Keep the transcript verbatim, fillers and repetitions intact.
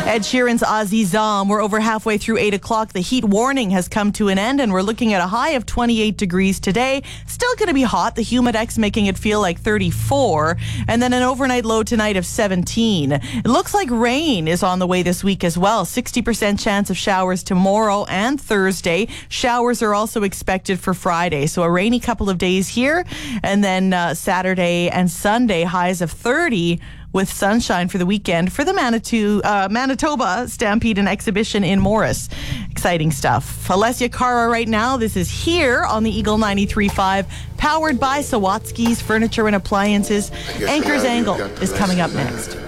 Ed Sheeran's Aziz Zam. We're over halfway through eight o'clock. The heat warning has come to an end, and we're looking at a high of twenty-eight degrees today. Still going to be hot. The Humidex making it feel like thirty-four. And then an overnight low tonight of seventeen. It looks like rain is on the way this week as well. sixty percent chance of showers tomorrow and Thursday. Showers are also expected for Friday. So a rainy couple of days here. And then uh, Saturday and Sunday, highs of thirty. With sunshine for the weekend for the Manitou, uh, Manitoba Stampede and Exhibition in Morris. Exciting stuff. Alessia Cara right now. This is here on the Eagle ninety-three point five, powered by Sawatsky's Furniture and Appliances. Anchor's Angle is coming up next.